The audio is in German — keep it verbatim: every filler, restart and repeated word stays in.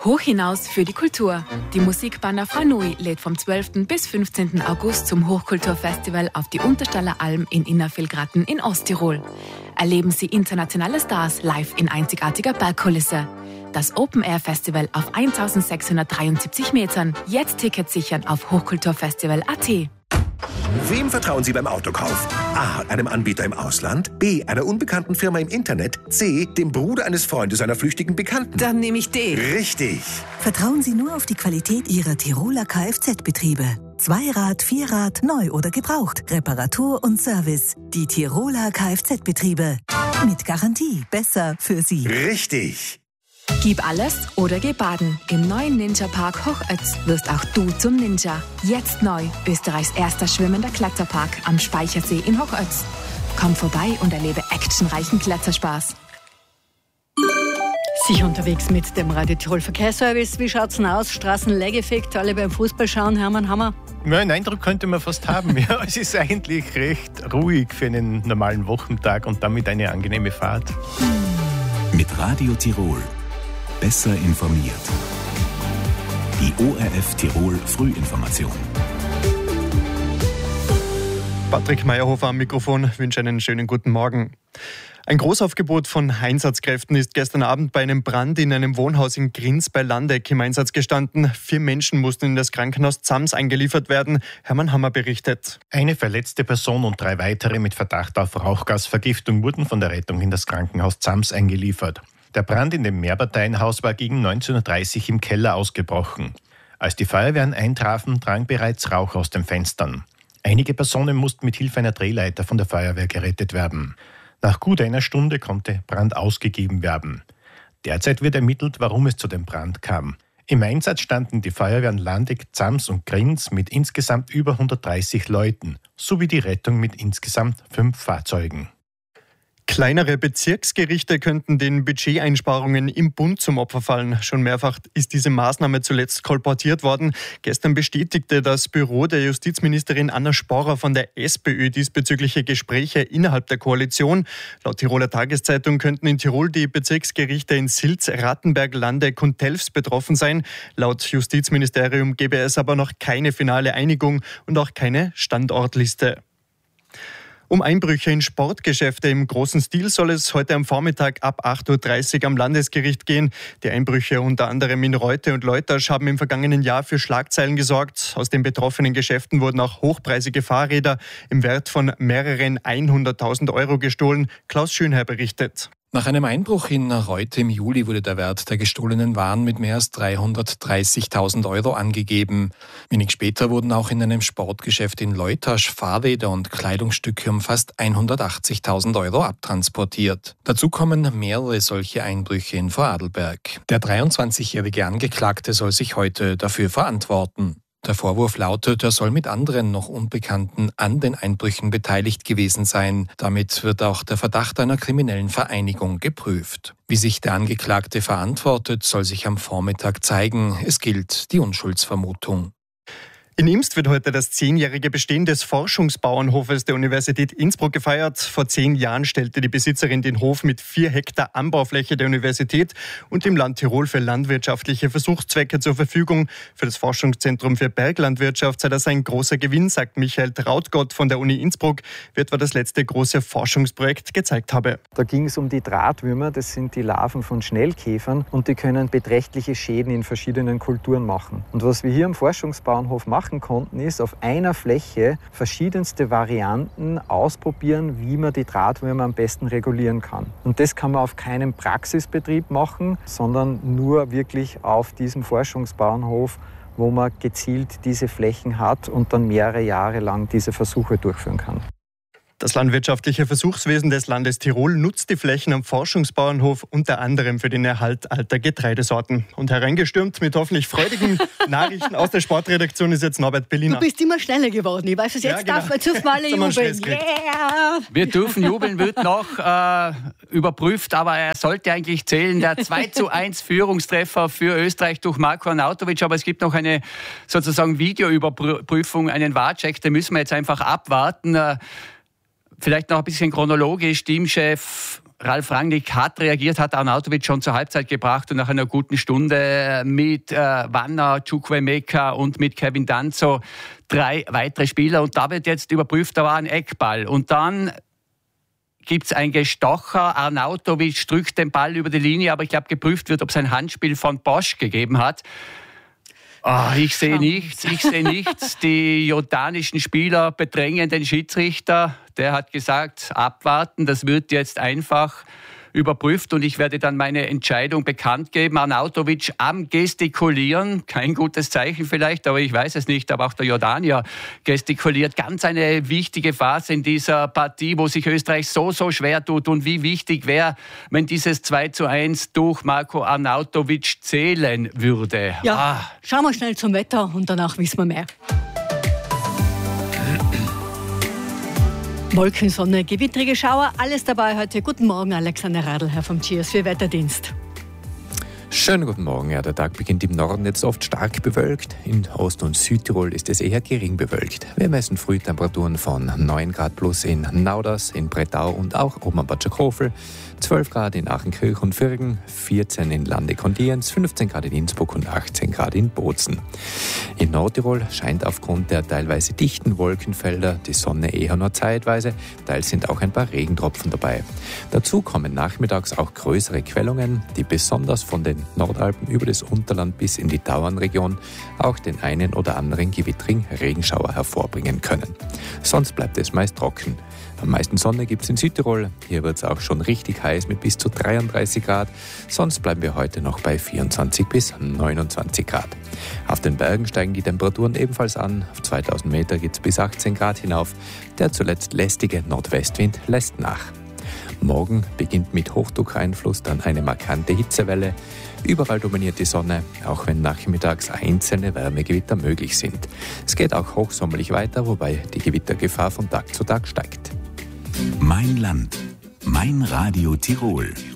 Hoch hinaus für die Kultur. Die Musikband Frau Nui lädt vom zwölften bis fünfzehnten August zum Hochkulturfestival auf die Unterstaller Alm in Innervillgratten in Osttirol. Erleben Sie internationale Stars live in einzigartiger Bergkulisse. Das Open-Air-Festival auf eintausendsechshundertdreiundsiebzig Metern. Jetzt Tickets sichern auf hochkulturfestival punkt a t. Wem vertrauen Sie beim Autokauf? A. Einem Anbieter im Ausland. B. Einer unbekannten Firma im Internet. C. Dem Bruder eines Freundes einer flüchtigen Bekannten. Dann nehme ich D. Richtig. Vertrauen Sie nur auf die Qualität Ihrer Tiroler Kfz-Betriebe. Zweirad, Vierrad, neu oder gebraucht. Reparatur und Service. Die Tiroler Kfz-Betriebe. Mit Garantie. Besser für Sie. Richtig. Gib alles oder geh baden. Im neuen Ninja-Park Hochötz wirst auch du zum Ninja. Jetzt neu. Österreichs erster schwimmender Kletterpark am Speichersee in Hochötz. Komm vorbei und erlebe actionreichen Kletterspaß. Sich unterwegs mit dem Radio Tirol Verkehrsservice. Wie schaut's denn aus? Straßenleergefegt, alle beim Fußball schauen. Hermann Hammer? Ja, einen Eindruck könnte man fast haben. Ja, es ist eigentlich recht ruhig für einen normalen Wochentag und damit eine angenehme Fahrt. Mit Radio Tirol. Besser informiert. Die O R F Tirol Frühinformation. Patrick Meyerhofer am Mikrofon, wünsche einen schönen guten Morgen. Ein Großaufgebot von Einsatzkräften ist gestern Abend bei einem Brand in einem Wohnhaus in Grins bei Landeck im Einsatz gestanden. Vier Menschen mussten in das Krankenhaus Zams eingeliefert werden. Hermann Hammer berichtet. Eine verletzte Person und drei weitere mit Verdacht auf Rauchgasvergiftung wurden von der Rettung in das Krankenhaus Zams eingeliefert. Der Brand in dem Mehrparteienhaus war gegen neunzehn Uhr dreißig im Keller ausgebrochen. Als die Feuerwehren eintrafen, drang bereits Rauch aus den Fenstern. Einige Personen mussten mit Hilfe einer Drehleiter von der Feuerwehr gerettet werden. Nach gut einer Stunde konnte Brand ausgegeben werden. Derzeit wird ermittelt, warum es zu dem Brand kam. Im Einsatz standen die Feuerwehren Landeck, Zams und Grins mit insgesamt über hundertdreißig Leuten, sowie die Rettung mit insgesamt fünf Fahrzeugen. Kleinere Bezirksgerichte könnten den Budgeteinsparungen im Bund zum Opfer fallen. Schon mehrfach ist diese Maßnahme zuletzt kolportiert worden. Gestern bestätigte das Büro der Justizministerin Anna Sporrer von der SPÖ diesbezügliche Gespräche innerhalb der Koalition. Laut Tiroler Tageszeitung könnten in Tirol die Bezirksgerichte in Silz, Rattenberg, Landeck und Telfs betroffen sein. Laut Justizministerium gäbe es aber noch keine finale Einigung und auch keine Standortliste. Um Einbrüche in Sportgeschäfte im großen Stil soll es heute am Vormittag ab acht Uhr dreißig am Landesgericht gehen. Die Einbrüche unter anderem in Reute und Leutasch haben im vergangenen Jahr für Schlagzeilen gesorgt. Aus den betroffenen Geschäften wurden auch hochpreisige Fahrräder im Wert von mehreren hunderttausend Euro gestohlen. Klaus Schönherr berichtet. Nach einem Einbruch in Reute im Juli wurde der Wert der gestohlenen Waren mit mehr als dreihundertdreißigtausend Euro angegeben. Wenig später wurden auch in einem Sportgeschäft in Leutasch Fahrräder und Kleidungsstücke um fast hundertachtzigtausend Euro abtransportiert. Dazu kommen mehrere solche Einbrüche in Vorarlberg. Der dreiundzwanzigjährige Angeklagte soll sich heute dafür verantworten. Der Vorwurf lautet, er soll mit anderen noch Unbekannten an den Einbrüchen beteiligt gewesen sein. Damit wird auch der Verdacht einer kriminellen Vereinigung geprüft. Wie sich der Angeklagte verantwortet, soll sich am Vormittag zeigen. Es gilt die Unschuldsvermutung. In Imst wird heute das zehnjährige Bestehen des Forschungsbauernhofes der Universität Innsbruck gefeiert. Vor zehn Jahren stellte die Besitzerin den Hof mit vier Hektar Anbaufläche der Universität und dem Land Tirol für landwirtschaftliche Versuchszwecke zur Verfügung. Für das Forschungszentrum für Berglandwirtschaft sei das ein großer Gewinn, sagt Michael Trautgott von der Uni Innsbruck, wie etwa das letzte große Forschungsprojekt gezeigt habe. Da ging es um die Drahtwürmer, das sind die Larven von Schnellkäfern und die können beträchtliche Schäden in verschiedenen Kulturen machen. Und was wir hier am Forschungsbauernhof machen konnten, ist auf einer Fläche verschiedenste Varianten ausprobieren, wie man die Drahtwürmer am besten regulieren kann. Und das kann man auf keinem Praxisbetrieb machen, sondern nur wirklich auf diesem Forschungsbauernhof, wo man gezielt diese Flächen hat und dann mehrere Jahre lang diese Versuche durchführen kann. Das landwirtschaftliche Versuchswesen des Landes Tirol nutzt die Flächen am Forschungsbauernhof unter anderem für den Erhalt alter Getreidesorten. Und hereingestürmt mit hoffentlich freudigen Nachrichten aus der Sportredaktion ist jetzt Norbert Berliner. Du bist immer schneller geworden. Ich weiß es, jetzt ja, genau. darf man zu alle jubeln. Yeah. Wir dürfen jubeln, wird noch äh, überprüft, aber er sollte eigentlich zählen. Der zwei zu eins Führungstreffer für Österreich durch Marko Arnautovic. Aber es gibt noch eine sozusagen Videoüberprüfung, einen Wahrcheck, den müssen wir jetzt einfach abwarten. Äh, Vielleicht noch ein bisschen chronologisch. Teamchef Ralf Rangnick hat reagiert, hat Arnautovic schon zur Halbzeit gebracht und nach einer guten Stunde mit äh, Wanner, Chukwuemeka und mit Kevin Danso drei weitere Spieler. Und da wird jetzt überprüft, da war ein Eckball. Und dann gibt es ein Gestocher. Arnautovic drückt den Ball über die Linie, aber ich glaube, geprüft wird, ob es ein Handspiel von Bosch gegeben hat. Oh, ich sehe nichts, ich sehe nichts. Die jordanischen Spieler bedrängen den Schiedsrichter. Der hat gesagt, abwarten, das wird jetzt einfach überprüft und ich werde dann meine Entscheidung bekannt geben. Arnautovic am Gestikulieren, kein gutes Zeichen vielleicht, aber ich weiß es nicht, aber auch der Jordanier gestikuliert. Ganz eine wichtige Phase in dieser Partie, wo sich Österreich so, so schwer tut und wie wichtig wäre, wenn dieses zwei zu eins durch Marko Arnautovic zählen würde. Ja, ah. Schauen wir schnell zum Wetter und danach wissen wir mehr. Wolken, Sonne, gewittrige Schauer, alles dabei heute. Guten Morgen, Alexander Radl, Herr vom Cheers für Wetterdienst. Schönen guten Morgen. Ja, der Tag beginnt im Norden jetzt oft stark bewölkt. In Ost- und Südtirol ist es eher gering bewölkt. Wir messen Frühtemperaturen von neun Grad plus in Nauders, in Bretau und auch oben am Bad Schakofel, zwölf Grad in Achenkirch und Viergen, vierzehn in Landeck-Kondiens, fünfzehn Grad in Innsbruck und achtzehn Grad in Bozen. In Nordtirol scheint aufgrund der teilweise dichten Wolkenfelder die Sonne eher nur zeitweise, teils sind auch ein paar Regentropfen dabei. Dazu kommen nachmittags auch größere Quellungen, die besonders von den Nordalpen über das Unterland bis in die Tauernregion auch den einen oder anderen gewittrigen Regenschauer hervorbringen können. Sonst bleibt es meist trocken. Am meisten Sonne gibt es in Südtirol. Hier wird es auch schon richtig heiß mit bis zu dreiunddreißig Grad. Sonst bleiben wir heute noch bei vierundzwanzig bis neunundzwanzig Grad. Auf den Bergen steigen die Temperaturen ebenfalls an. Auf zweitausend Meter geht es bis achtzehn Grad hinauf. Der zuletzt lästige Nordwestwind lässt nach. Morgen beginnt mit Hochdruckeinfluss dann eine markante Hitzewelle. Überall dominiert die Sonne, auch wenn nachmittags einzelne Wärmegewitter möglich sind. Es geht auch hochsommerlich weiter, wobei die Gewittergefahr von Tag zu Tag steigt. Mein Land, mein Radio Tirol.